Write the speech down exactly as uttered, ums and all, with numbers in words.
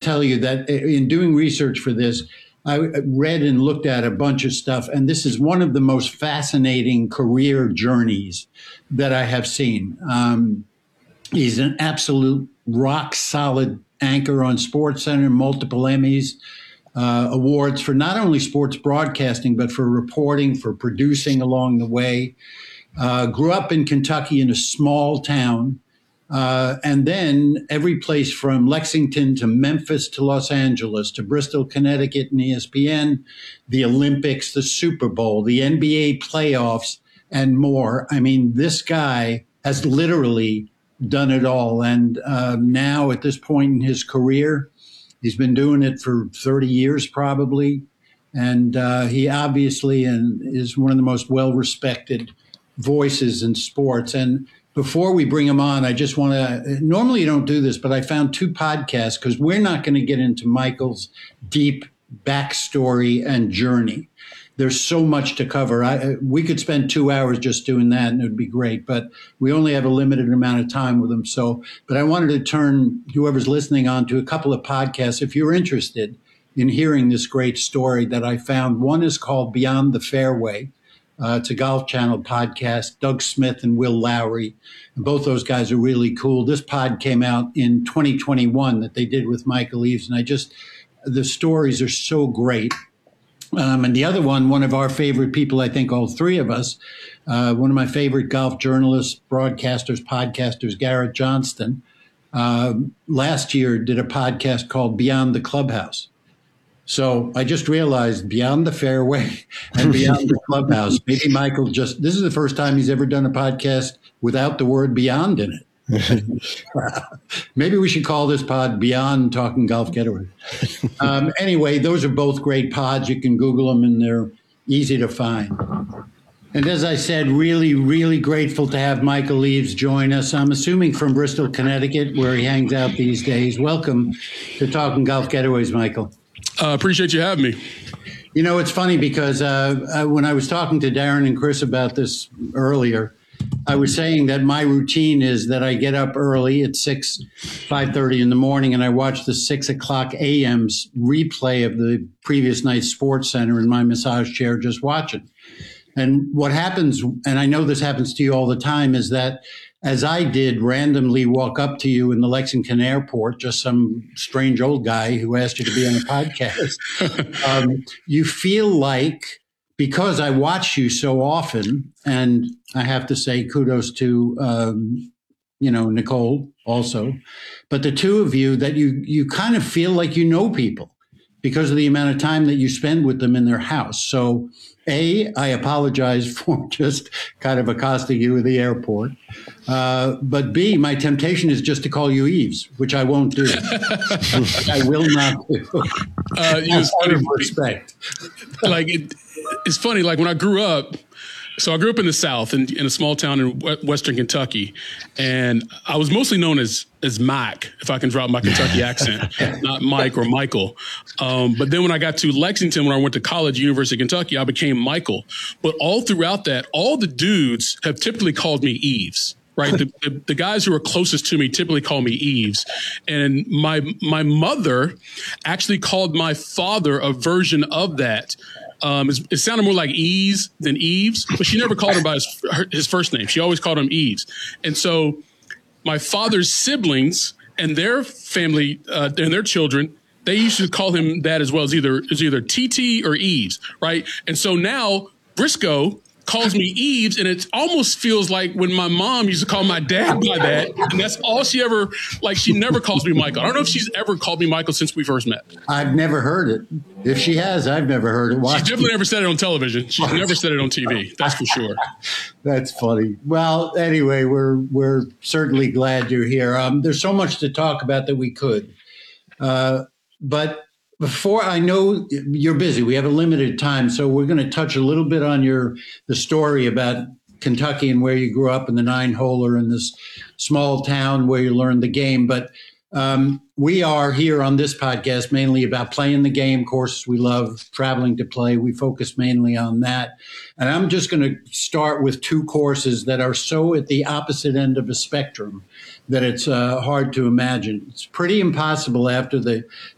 tell you that in doing research for this, I read and looked at a bunch of stuff, and this is one of the most fascinating career journeys that I have seen. Um, he's an absolute rock solid anchor on SportsCenter, multiple Emmys, uh, awards for not only sports broadcasting, but for reporting, for producing along the way. Uh, grew up in Kentucky in a small town. Uh, and then every place from Lexington to Memphis to Los Angeles to Bristol, Connecticut and E S P N, the Olympics, the Super Bowl, the N B A playoffs, and more. I mean, this guy has literally done it all. And uh, now at this point in his career, he's been doing it for thirty years probably. And uh, he obviously and is one of the most well-respected voices in sports. And before we bring him on, I just want to, normally you don't do this, but I found two podcasts because we're not going to get into Michael's deep backstory and journey. There's so much to cover. I, we could spend two hours just doing that and it would be great, but we only have a limited amount of time with him. So, but I wanted to turn whoever's listening on to a couple of podcasts if you're interested in hearing this great story that I found. One is called Beyond the Fairway. Uh, it's a Golf Channel podcast, Doug Smith and Will Lowry. And both those guys are really cool. This pod came out in twenty twenty-one that they did with Michael Eaves. And I just, the stories are so great. Um, and the other one, one of our favorite people, I think all three of us, uh, one of my favorite golf journalists, broadcasters, podcasters, Garrett Johnston, uh, last year did a podcast called Beyond the Clubhouse. So I just realized Beyond the Fairway and Beyond the Clubhouse, maybe Michael just, this is the first time he's ever done a podcast without the word beyond in it. Maybe we should call this pod Beyond Talking Golf Getaway. Um, anyway, those are both great pods. You can Google them and they're easy to find. And as I said, really, really grateful to have Michael Eaves join us. I'm assuming from Bristol, Connecticut, where he hangs out these days. Welcome to Talking Golf Getaways, Michael. I uh, appreciate you having me. You know, it's funny because uh, uh, when I was talking to Darren and Chris about this earlier, I was saying that my routine is that I get up early at six, five thirty in the morning, and I watch the six o'clock a m's replay of the previous night's SportsCenter in my massage chair just watching. And what happens, and I know this happens to you all the time, is that as I did randomly walk up to you in the Lexington airport, just some strange old guy who asked you to be on a podcast, um, you feel like, because I watch you so often, and I have to say kudos to, um, you know, Nicole also, but the two of you, that you you kind of feel like you know people because of the amount of time that you spend with them in their house. So, A, I apologize for just kind of accosting you at the airport. Uh, but B, my temptation is just to call you Eaves, which I won't do. I will not do. Uh, you was funny, respect. Like it, it's funny. Like when I grew up, so I grew up in the South, in, in a small town in Western Kentucky, and I was mostly known as as Mike, if I can drop my Kentucky accent, not Mike or Michael. Um, but then when I got to Lexington, when I went to college, University of Kentucky, I became Michael. But all throughout that, all the dudes have typically called me Eaves. Right. The, the, the guys who are closest to me typically call me Eaves. And my my mother actually called my father a version of that. Um, it sounded more like Ease than Eaves, but she never called him by his, his first name. She always called him Eaves. And so my father's siblings and their family uh, and their children, they used to call him that as well, as either as either T T or Eaves. Right. And so now Briscoe calls me Eaves, and it almost feels like when my mom used to call my dad by that, and that's all she ever, like, she never calls me Michael. I don't know if she's ever called me Michael since we first met. I've never heard it. If she has, I've never heard it. Watch She's definitely it. never said it on television. She's never said it on T V. That's for sure. That's funny. Well, anyway, we're we're certainly glad you're here. Um, there's so much to talk about that we could, uh, but. Before, I know you're busy. We have a limited time, so we're going to touch a little bit on your the story about Kentucky and where you grew up in the nine-holer in this small town where you learned the game. But um, we are here on this podcast mainly about playing the game. Courses we love, traveling to play. We focus mainly on that. And I'm just going to start with two courses that are so at the opposite end of a spectrum that it's uh, hard to imagine. It's pretty impossible after the